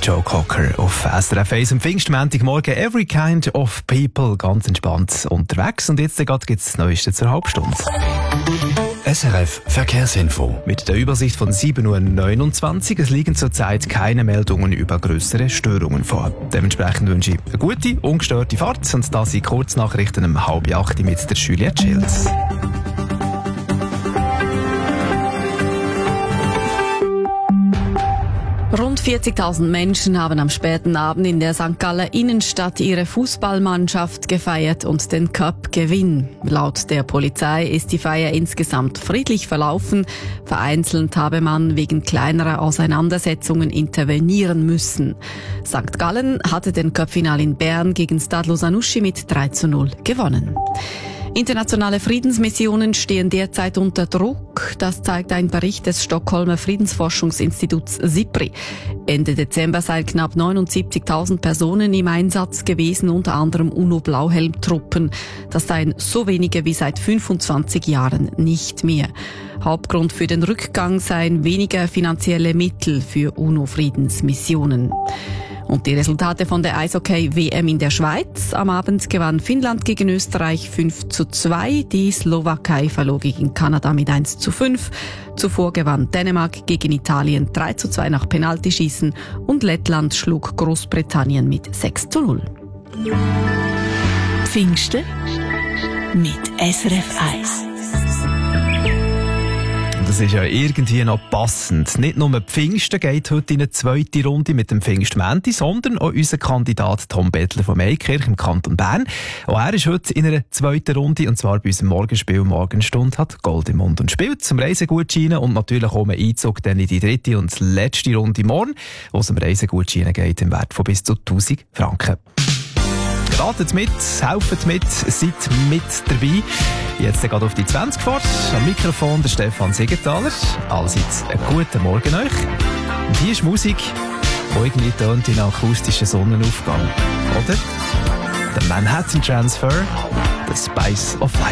Joe Cocker auf SRF 1 am Pfingstmontagmorgen. Every kind of people, ganz entspannt unterwegs. Und jetzt gibt es das Neueste zur Halbstunde. SRF Verkehrsinfo. Mit der Übersicht von 7.29 Uhr. Es liegen zurzeit keine Meldungen über grössere Störungen vor. Dementsprechend wünsche ich eine gute, ungestörte Fahrt. Und das sind Kurznachrichten um 7:30 mit der Juliette Schilz. Rund 40.000 Menschen haben am späten Abend in der St. Galler Innenstadt ihre Fußballmannschaft gefeiert und den Cup-Gewinn. Laut der Polizei ist die Feier insgesamt friedlich verlaufen. Vereinzelt habe man wegen kleinerer Auseinandersetzungen intervenieren müssen. St. Gallen hatte den Cup-Final in Bern gegen Stade Lausanne mit 3:0 gewonnen. Internationale Friedensmissionen stehen derzeit unter Druck. Das zeigt ein Bericht des Stockholmer Friedensforschungsinstituts SIPRI. Ende Dezember seien knapp 79.000 Personen im Einsatz gewesen, unter anderem UNO-Blauhelm-Truppen. Das seien so wenige wie seit 25 Jahren nicht mehr. Hauptgrund für den Rückgang seien weniger finanzielle Mittel für UNO-Friedensmissionen. Und die Resultate von der Eishockey-WM in der Schweiz. Am Abend gewann Finnland gegen Österreich 5:2. Die Slowakei verlor gegen Kanada mit 1:5. Zuvor gewann Dänemark gegen Italien 3:2 nach Penaltyschießen und Lettland schlug Großbritannien mit 6:0. Pfingsten mit SRF 1. Das ist ja irgendwie noch passend. Nicht nur Pfingsten geht heute in eine zweite Runde mit dem Pfingstmänti, sondern auch unser Kandidat Tom Bettler von Meikirch im Kanton Bern. Auch er ist heute in einer zweiten Runde, und zwar bei unserem Morgenspiel Morgenstunde, hat Gold im Mund und spielt zum Reisegutscheine und natürlich auch einen Einzug dann in die dritte und letzte Runde morgen, wo es um Reisegutscheine geht im Wert von bis zu 1.000 Franken. Ratet mit, helft mit, seid mit dabei. Jetzt geht auf die 20 fort. Am Mikrofon der Stefan Siegenthaler. Allseits einen guten Morgen euch. Und hier ist Musik, die irgendwie tönt in akustischen Sonnenaufgang. Oder? Der Manhattan Transfer, The Spice of Life.